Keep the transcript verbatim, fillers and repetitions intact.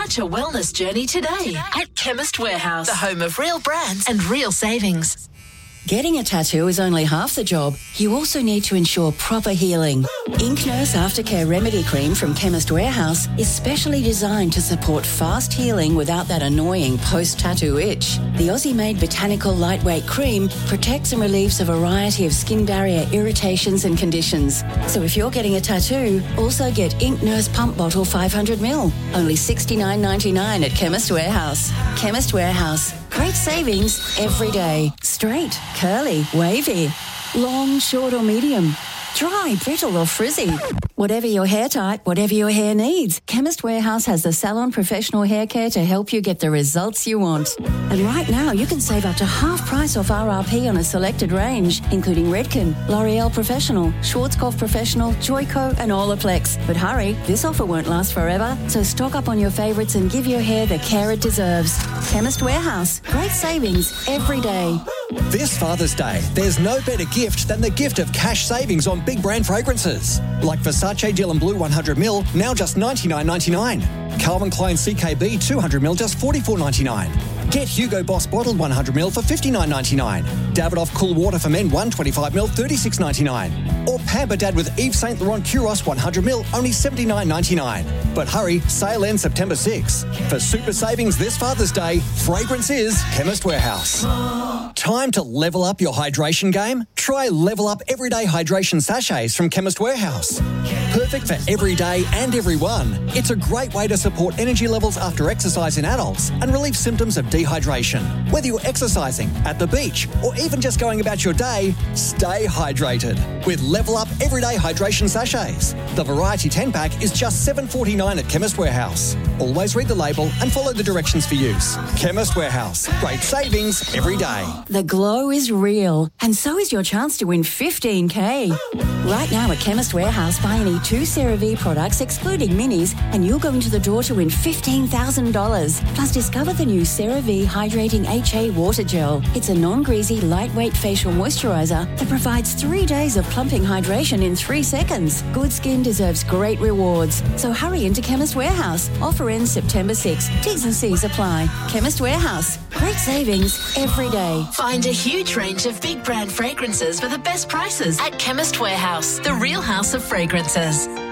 Start your wellness journey today at Chemist Warehouse, the home of real brands and real savings. Getting a tattoo is only half the job. You also need to ensure proper healing. Ink Nurse Aftercare Remedy Cream from Chemist Warehouse is specially designed to support fast healing without that annoying post-tattoo itch. The Aussie-made botanical lightweight cream protects and relieves a variety of skin barrier irritations and conditions. So if you're getting a tattoo, also get Ink Nurse Pump Bottle five hundred milliliters. Only sixty-nine ninety-nine at Chemist Warehouse. Chemist Warehouse. Great savings every day. Straight, curly, wavy, long, short or medium, dry, brittle or frizzy. Whatever your hair type, whatever your hair needs, Chemist Warehouse has the salon professional hair care to help you get the results you want. And right now, you can save up to half price off R R P on a selected range, including Redken, L'Oreal Professional, Schwarzkopf Professional, Joico and Olaplex. But hurry, this offer won't last forever, so stock up on your favourites and give your hair the care it deserves. Chemist Warehouse. Great savings every day. This Father's Day, there's no better gift than the gift of cash savings on big brand fragrances. Like Versace Dylan Blue one hundred milliliters, now just ninety-nine ninety-nine. Calvin Klein C K B two hundred milliliters, just forty-four ninety-nine. Get Hugo Boss bottled one hundred milliliters for fifty-nine ninety-nine. Davidoff Cool Water for Men one hundred twenty-five milliliters, thirty-six ninety-nine. Or Pamper Dad with Yves Saint Laurent Kuros one hundred milliliters, only seventy-nine ninety-nine. But hurry, sale ends September sixth. For super savings this Father's Day, fragrance is Chemist Warehouse. Time to level up your hydration game? Try Level Up Everyday Hydration Sachets from Chemist Warehouse. Perfect for every day and everyone. It's a great way to support energy levels after exercise in adults and relieve symptoms of dehydration. Whether you're exercising, at the beach, or even just going about your day, stay hydrated with Level Up Everyday Hydration Sachets. The Variety ten pack is just seven dollars forty-nine at Chemist Warehouse. Always read the label and follow the directions for use. Chemist Warehouse. Great savings every day. The glow is real, and so is your chance to win fifteen K. Right now at Chemist Warehouse, buy any two CeraVe products, excluding minis, and you'll go into the draw to win fifteen thousand dollars. Plus, discover the new CeraVe Hydrating H A Water Gel. It's a non-greasy, lightweight facial moisturiser that provides three days of plumping hydration in three seconds. Good skin deserves great rewards. So hurry into Chemist Warehouse. Offer ends September sixth. T's and C's apply. Chemist Warehouse. Great savings every day. Find a huge range of big brand fragrances for the best prices at Chemist Warehouse, the real house of fragrances.